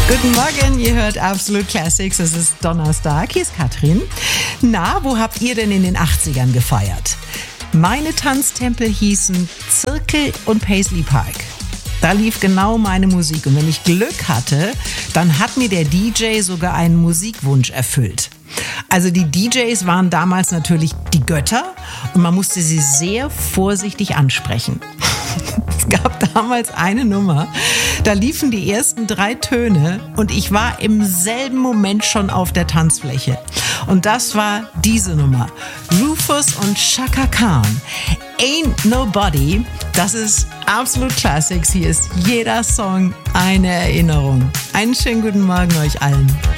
Guten Morgen, ihr hört Absolute Classics, es ist Donnerstag, hier ist Katrin. Na, wo habt ihr denn in den 80ern gefeiert? Meine Tanztempel hießen Zirkel und Paisley Park. Da lief genau meine Musik und wenn ich Glück hatte, dann hat mir der DJ sogar einen Musikwunsch erfüllt. Also die DJs waren damals natürlich die Götter und man musste sie sehr vorsichtig ansprechen. Es gab damals eine Nummer, da liefen die ersten 3 Töne und ich war im selben Moment schon auf der Tanzfläche. Und das war diese Nummer. Rufus und Chaka Khan. Ain't Nobody. Das ist Absolute Classics. Hier ist jeder Song eine Erinnerung. Einen schönen guten Morgen euch allen.